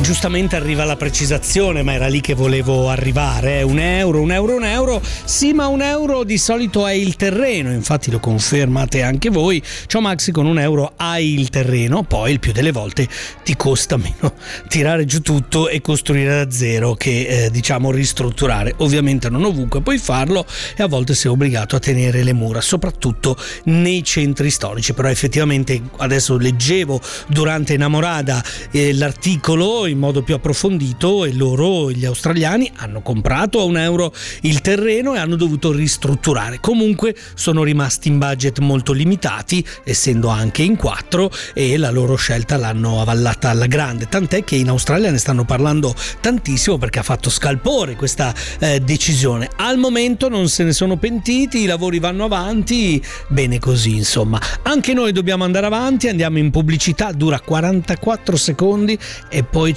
giustamente arriva la precisazione, ma era lì che volevo arrivare. Un euro. Sì, ma un euro di solito è il terreno, infatti lo confermate anche voi. Ciao Maxi, con un euro hai il terreno, poi il più delle volte ti costa meno tirare giù tutto e costruire da zero che diciamo ristrutturare. Ovviamente non ovunque puoi farlo e a volte sei obbligato a tenere le mura, soprattutto nei centri storici. Però effettivamente adesso leggevo durante Innamorada l'articolo in modo più approfondito e loro, gli australiani, hanno comprato a un euro il terreno e hanno dovuto ristrutturare. Comunque sono rimasti in budget molto limitati, essendo anche in 4, e la loro scelta l'hanno avallata alla grande, tant'è che in Australia ne stanno parlando tantissimo perché ha fatto scalpore questa decisione. Al momento non se ne sono pentiti, i lavori vanno avanti, bene così insomma. Anche noi dobbiamo andare avanti, andiamo in pubblicità, dura 44 secondi e poi